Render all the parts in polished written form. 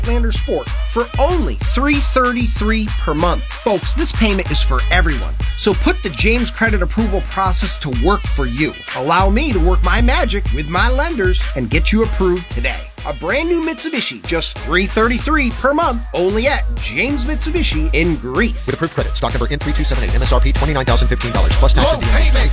Lander Sport for only $333 per month. Folks, this payment is for everyone. So put the James credit approval process to work for you. Allow me to work my magic with my lenders and get you approved today. A brand new Mitsubishi, just $333 per month, only at James Mitsubishi in Greece. With approved credit, stock number N3278, MSRP $29,015, plus tax and DMV,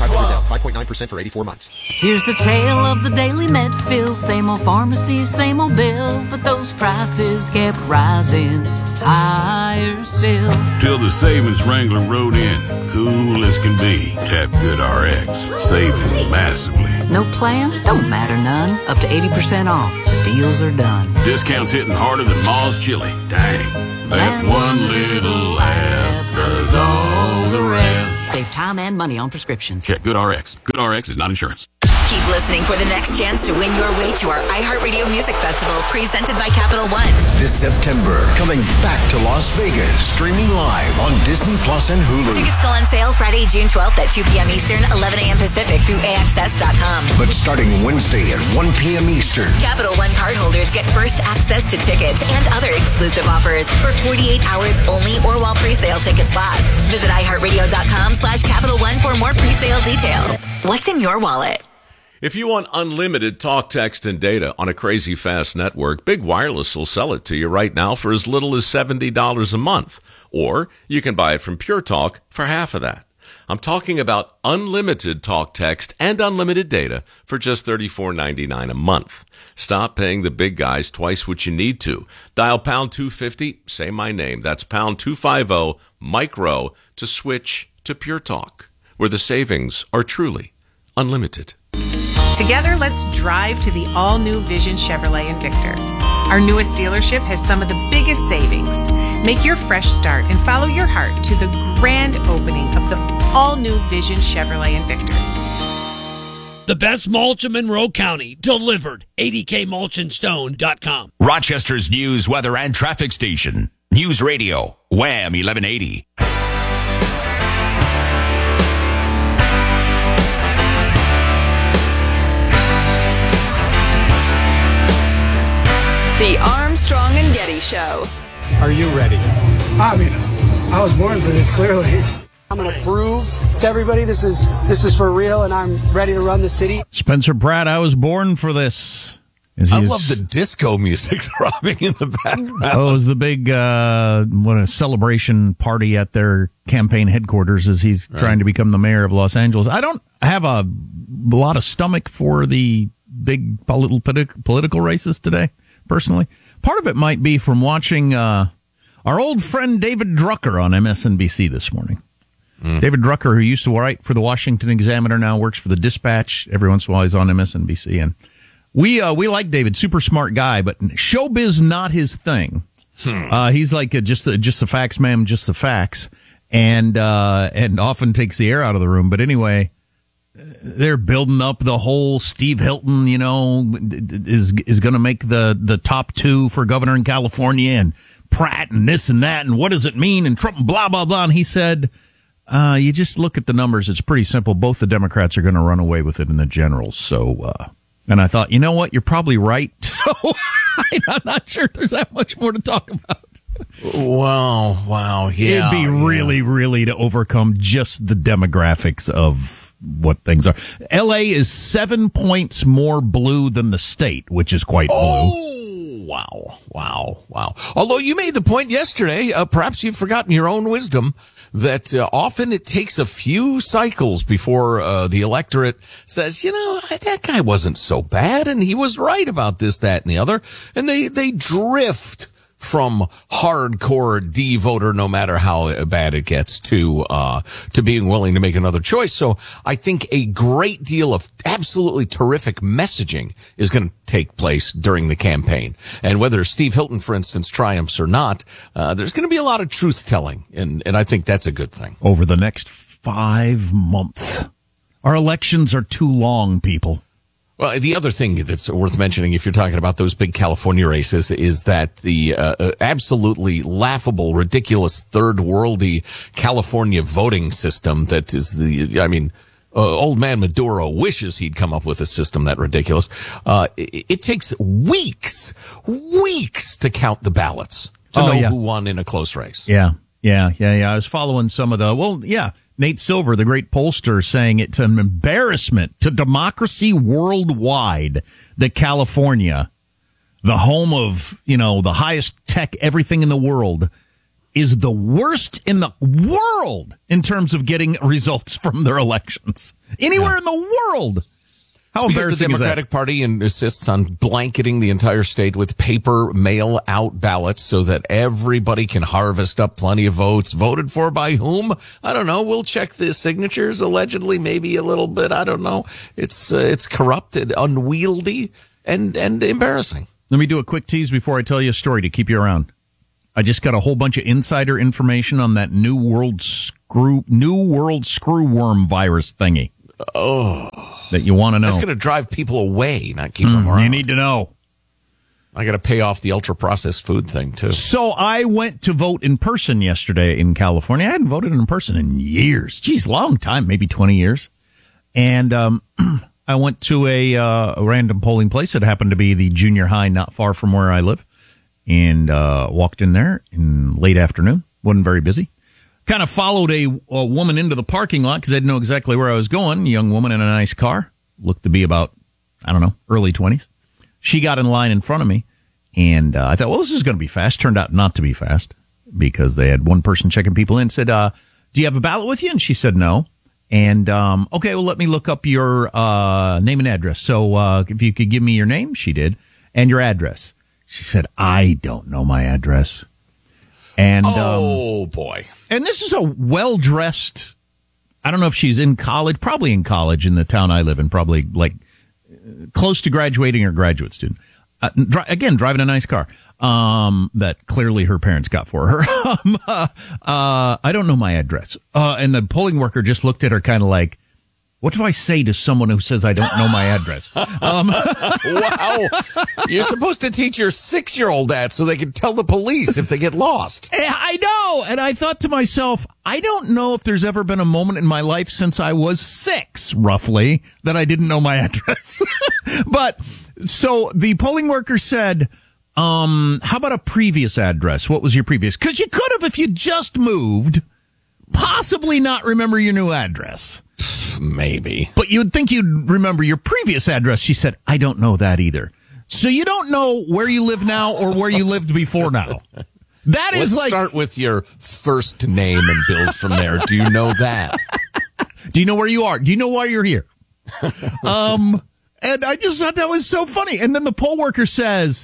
5% for 84 months. Here's the tale of the daily Medfill, same old pharmacy, same old bill, but those prices kept rising higher still. Till the savings Wrangler rode in, cool as can be. Tap GoodRx, saving massively. No plan? Don't matter none. Up to 80% off. The deals are done. Discounts hitting harder than Ma's chili. Dang. That one little laugh does all the rest. Save time and money on prescriptions. Check GoodRx. GoodRx is not insurance. Keep listening for the next chance to win your way to our iHeartRadio Music Festival, presented by Capital One. This September, coming back to Las Vegas, streaming live on Disney Plus and Hulu. Tickets go on sale Friday, June 12th at 2 p.m. Eastern, 11 a.m. Pacific through AXS.com. But starting Wednesday at 1 p.m. Eastern, Capital One cardholders get first access to tickets and other exclusive offers for 48 hours only or while presale tickets last. Visit iHeartRadio.com/Capital One for more presale details. What's in your wallet? If you want unlimited talk, text, and data on a crazy fast network, Big Wireless will sell it to you right now for as little as $70 a month. Or you can buy it from Pure Talk for half of that. I'm talking about unlimited talk, text, and unlimited data for just $34.99 a month. Stop paying the big guys twice what you need to. Dial pound 250, say my name. That's pound 250 micro to switch to Pure Talk, where the savings are truly unlimited. Together, let's drive to the all-new Vision Chevrolet Invictor. Our newest dealership has some of the biggest savings. Make your fresh start and follow your heart to the grand opening of the all-new Vision Chevrolet Invictor. The best mulch in Monroe County, delivered. ADKMulchandStone.com. Rochester's news, weather, and traffic station. News Radio, Wham 1180. The Armstrong and Getty Show. Are you ready? I mean, I was born for this, clearly. I'm going to prove to everybody this is for real, and I'm ready to run the city. Spencer Pratt, I was born for this. I love the disco music throbbing in the background. Oh, it was the big a celebration party at their campaign headquarters as he's trying to become the mayor of Los Angeles. I don't have a lot of stomach for the big political races today, personally. Part of it might be from watching our old friend David Drucker on MSNBC this morning. David Drucker, who used to write for the Washington Examiner, now works for the Dispatch. Every once in a while he's on MSNBC. And we like David, super smart guy, but showbiz not his thing. He's like just the facts, ma'am, just the facts, and often takes the air out of the room. But anyway, they're building up the whole Steve Hilton, is going to make the top two for governor in California, and Pratt and this and that, and what does it mean, and Trump, blah, blah, blah. And he said, you just look at the numbers. It's pretty simple. Both the Democrats are going to run away with it in the generals. So, and I thought, you know what? You're probably right. So I'm not sure there's that much more to talk about. Wow. Yeah. It'd be really to overcome just the demographics of what things are. LA is 7 points more blue than the state, which is quite blue. Wow. Although you made the point yesterday, perhaps you've forgotten your own wisdom, that often it takes a few cycles before the electorate says, that guy wasn't so bad, and he was right about this, that, and the other. And they drift from hardcore D voter, no matter how bad it gets, to being willing to make another choice. So I think a great deal of absolutely terrific messaging is going to take place during the campaign. And whether Steve Hilton, for instance, triumphs or not, there's going to be a lot of truth telling. And I think that's a good thing. Over the next 5 months. Our elections are too long, people. Well, the other thing that's worth mentioning, if you're talking about those big California races, is that the absolutely laughable, ridiculous, third-worldy California voting system that is old man Maduro wishes he'd come up with a system that ridiculous. It takes weeks to count the ballots to know who won in a close race. Yeah. I was following some of Nate Silver, the great pollster, saying it's an embarrassment to democracy worldwide that California, the home of, the highest tech everything in the world, is the worst in the world in terms of getting results from their elections. Anywhere in the world. How embarrassing is that? Because the Democratic Party insists on blanketing the entire state with paper mail-out ballots so that everybody can harvest up plenty of votes. Voted for by whom? I don't know. We'll check the signatures, allegedly, maybe a little bit. I don't know. It's corrupted, unwieldy, and embarrassing. Let me do a quick tease before I tell you a story to keep you around. I just got a whole bunch of insider information on that new world screwworm virus thingy. Oh. That you want to know. That's going to drive people away, not keep them around. You need to know. I got to pay off the ultra-processed food thing, too. So I went to vote in person yesterday in California. I hadn't voted in person in years. Geez, long time, maybe 20 years. And I went to a random polling place. It happened to be the junior high not far from where I live. And walked in there in late afternoon. Wasn't very busy. Kind of followed a woman into the parking lot because I didn't know exactly where I was going. A young woman in a nice car. Looked to be about, early 20s. She got in line in front of me. And I thought, well, this is going to be fast. Turned out not to be fast because they had one person checking people in. Said, do you have a ballot with you? And she said no. And, okay, well, let me look up your name and address. So if you could give me your name, she did, and your address. She said, I don't know my address. And boy. And this is a well-dressed, I don't know if she's in college, probably in college in the town I live in, probably like close to graduating or graduate student. Again, driving a nice car that clearly her parents got for her. I don't know my address. And the polling worker just looked at her kind of like, what do I say to someone who says I don't know my address? Wow. You're supposed to teach your 6-year-old that so they can tell the police if they get lost. Yeah, I know. And I thought to myself, I don't know if there's ever been a moment in my life since I was 6, roughly, that I didn't know my address. But so the polling worker said, how about a previous address? What was your previous? Because you could have, if you just moved, possibly not remember your new address. Maybe. But you would think you'd remember your previous address. She said, I don't know that either. So you don't know where you live now or where you lived before now. Let's start with your first name and build from there. Do you know that? Do you know where you are? Do you know why you're here? And I just thought that was so funny. And then the poll worker says,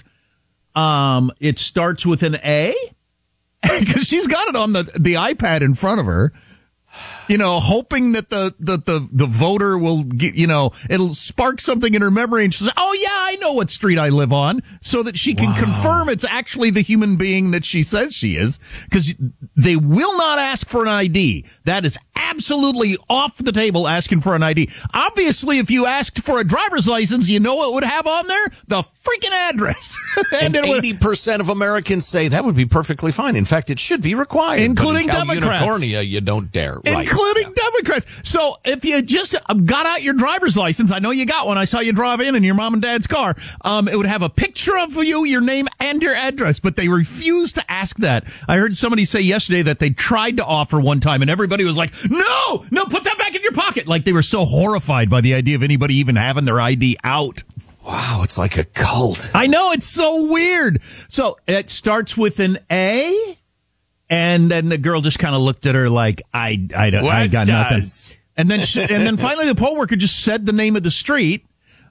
it starts with an A. Because she's got it on the iPad in front of her, hoping that the voter will get, it'll spark something in her memory, and she'll say, oh yeah, I know what street I live on, so that she can confirm it's actually the human being that she says she is, because they will not ask for an ID. That is absolutely off the table, asking for an ID. Obviously, if you asked for a driver's license, you know what would have on there? The freaking address. And 80% of Americans say that would be perfectly fine. In fact, it should be required. Including but in Democrats. California, you don't dare. Right. Including Democrats. So if you just got out your driver's license, I know you got one. I saw you drive in your mom and dad's car. It would have a picture of you, your name, and your address, but they refuse to ask that. I heard somebody say yesterday that they tried to offer one time, and everybody was like, no, put that back in your pocket. Like they were so horrified by the idea of anybody even having their ID out. Wow, it's like a cult. I know, it's so weird. So it starts with an A, and then the girl just kind of looked at her like, I got nothing. And then finally the poll worker just said the name of the street.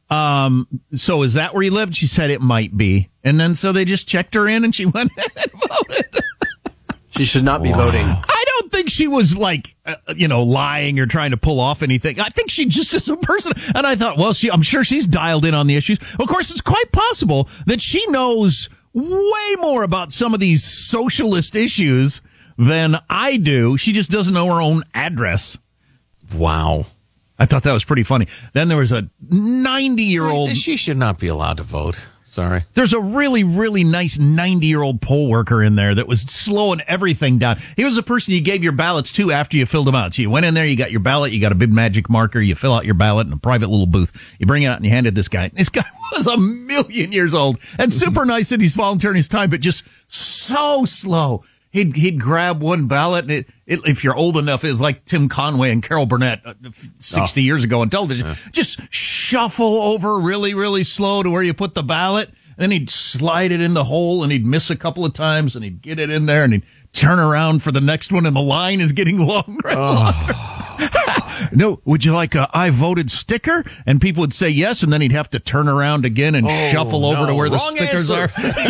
So is that where you lived? She said it might be. And then so they just checked her in and she went and voted. She should not be voting. I don't think she was like, lying or trying to pull off anything. I think she just is a person. And I thought, well, I'm sure she's dialed in on the issues. Of course, it's quite possible that she knows way more about some of these socialist issues than I do. She just doesn't know her own address. Wow. I thought that was pretty funny. Then there was a 90-year-old. She should not be allowed to vote. Sorry. There's a really, really nice 90-year-old poll worker in there that was slowing everything down. He was the person you gave your ballots to after you filled them out. So you went in there, you got your ballot, you got a big magic marker, you fill out your ballot in a private little booth. You bring it out and you hand it to this guy. This guy was 1,000,000 years old and super nice that he's volunteering his time, but just so slow. He'd grab one ballot, and if you're old enough, it's like Tim Conway and Carol Burnett 60 years ago on television. Yeah. Just shuffle over really, really slow to where you put the ballot, and then he'd slide it in the hole, and he'd miss a couple of times, and he'd get it in there, and he'd turn around for the next one, and the line is getting longer and longer. No, would you like a I voted sticker? And people would say yes, and then he'd have to turn around again and shuffle over to where the stickers are.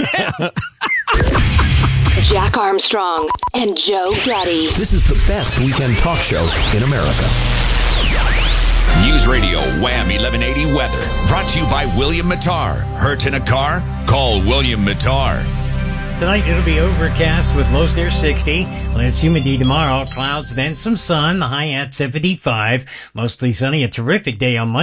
Jack Armstrong and Joe Getty. This is the best weekend talk show in America. News Radio Wham 1180 weather. Brought to you by William Mattar. Hurt in a car? Call William Mattar. Tonight it'll be overcast with lows near 60. Less humidity tomorrow. Clouds, then some sun. The high at 75. Mostly sunny. A terrific day on Monday.